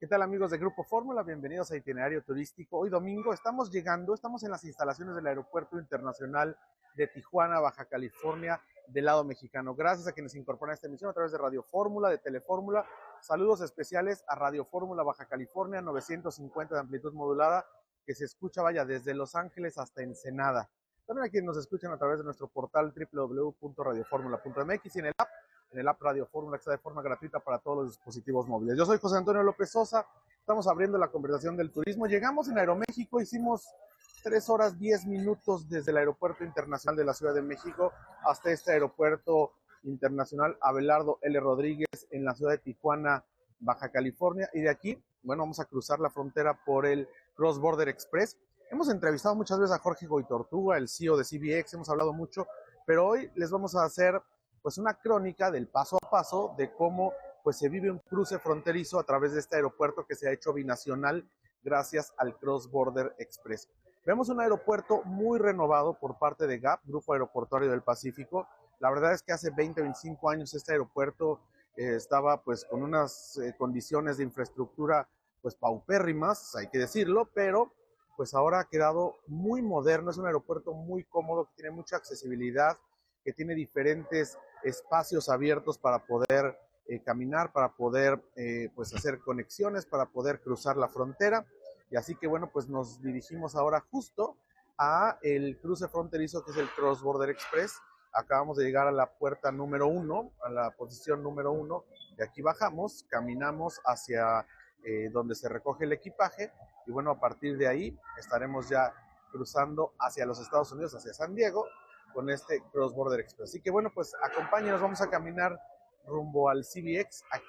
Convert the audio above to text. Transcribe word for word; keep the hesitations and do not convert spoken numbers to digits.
tal amigos de Grupo Fórmula? Bienvenidos a Itinerario Turístico. Hoy domingo estamos llegando, estamos en las instalaciones del Aeropuerto Internacional de Tijuana, Baja California, del lado mexicano. Gracias a quienes se incorporan a esta emisión a través de Radio Fórmula, de Telefórmula. Saludos especiales a Radio Fórmula Baja California, novecientos cincuenta de amplitud modulada, que se escucha, vaya, desde Los Ángeles hasta Ensenada. También a quienes nos escuchan a través de nuestro portal doble u doble u doble u punto radio fórmula punto m x y en el app, en el app Radio Fórmula, que está de forma gratuita para todos los dispositivos móviles. Yo soy José Antonio López Sosa, estamos abriendo la conversación del turismo. Llegamos en Aeroméxico, hicimos tres horas diez minutos desde el Aeropuerto Internacional de la Ciudad de México hasta este Aeropuerto Internacional Abelardo L. Rodríguez en la ciudad de Tijuana, Baja California, y de aquí, bueno, vamos a cruzar la frontera por el Cross Border Express. Hemos entrevistado muchas veces a Jorge Goitortuga, el C E O de C B X, hemos hablado mucho, pero hoy les vamos a hacer pues una crónica del paso a paso de cómo pues se vive un cruce fronterizo a través de este aeropuerto que se ha hecho binacional gracias al Cross Border Express. Vemos un aeropuerto muy renovado por parte de G A P, Grupo Aeroportuario del Pacífico. La verdad es que hace veinte, veinticinco años este aeropuerto eh, estaba pues con unas eh, condiciones de infraestructura pues paupérrimas, hay que decirlo, pero pues ahora ha quedado muy moderno. Es un aeropuerto muy cómodo, que tiene mucha accesibilidad, que tiene diferentes espacios abiertos para poder eh, caminar, para poder eh, pues hacer conexiones, para poder cruzar la frontera. Y así que bueno, pues nos dirigimos ahora justo a el cruce fronterizo que es el Cross Border Express. Acabamos de llegar a la puerta número uno, a la posición número uno, y aquí bajamos, caminamos hacia eh, donde se recoge el equipaje, y bueno, a partir de ahí estaremos ya cruzando hacia los Estados Unidos, hacia San Diego, con este Cross Border Express. Así que bueno, pues acompáñenos, vamos a caminar rumbo al C B X, aquí